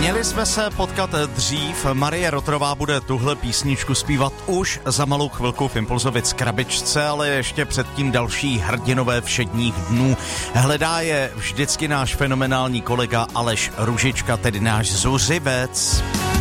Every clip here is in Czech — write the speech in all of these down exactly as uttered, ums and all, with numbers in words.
Měli jsme se potkat dřív. Marie Rotrová bude tuhle písničku zpívat už za malou chvilku v Impulzovic krabičce, ale ještě předtím další hrdinové všedních dnů. Hledá je vždycky náš fenomenální kolega Aleš Růžička, tedy náš zuřivec.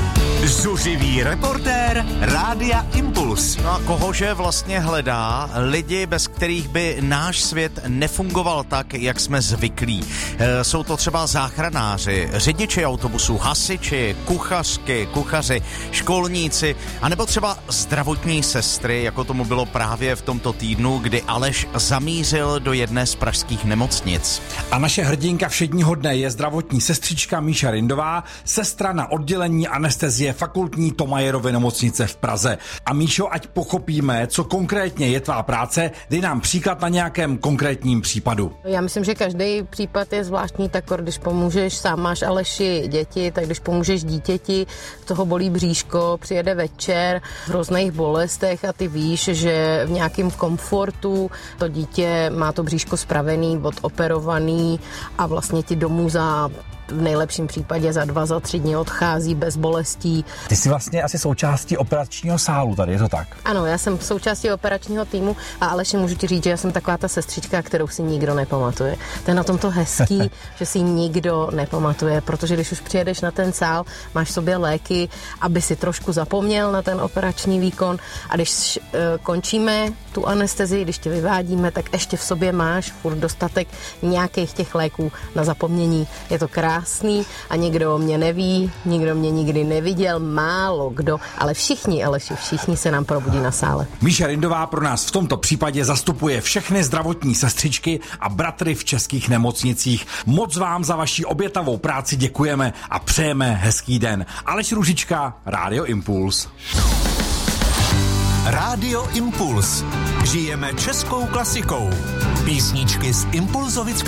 Zuřivý reportér Rádia Impuls. No a kohože vlastně hledá? Lidi, bez kterých by náš svět nefungoval tak, jak jsme zvyklí. E, jsou to třeba záchranáři, řidiči autobusů, hasiči, kuchařky, kuchaři, školníci, anebo třeba zdravotní sestry, jako tomu bylo právě v tomto týdnu, kdy Aleš zamířil do jedné z pražských nemocnic. A naše hrdinka všedního dne je zdravotní sestřička Míša Rindová, sestra na oddělení anestezie fakultní Thomayerovy nemocnice v Praze. A Míšo, ať pochopíme, co konkrétně je tvá práce, dej nám příklad na nějakém konkrétním případu. Já myslím, že každý případ je zvláštní, tak když pomůžeš, sám máš Aleši děti, tak když pomůžeš dítěti, toho bolí bříško, přijede večer v hrozných bolestech a ty víš, že v nějakém komfortu to dítě má to bříško spravený, odoperovaný a vlastně ti domů za v nejlepším případě za dva, za tři dny odchází bez bolestí. Ty jsi vlastně asi součástí operačního sálu tady, je to tak? Ano, já jsem součástí operačního týmu a Aleši, můžu ti říct, že já jsem taková ta sestřička, kterou si nikdo nepamatuje. To je na tom to hezký, že si nikdo nepamatuje, protože když už přijedeš na ten sál, máš v sobě léky, aby si trošku zapomněl na ten operační výkon a když uh, končíme tu anestezii, když tě vyvádíme, tak ještě v sobě máš furt dostatek nějakých těch léků na zapomnění. Je to krásný. Krásný a nikdo mě neví, nikdo mě nikdy neviděl, málo kdo, ale všichni, Aleši, všichni se nám probudí na sále. Míša Rindová pro nás v tomto případě zastupuje všechny zdravotní sestřičky a bratry v českých nemocnicích. Moc vám za vaši obětavou práci děkujeme a přejeme hezký den. Aleš Růžička, Rádio Impuls. Rádio Impuls. Žijeme českou klasikou. Písničky z Impulzovic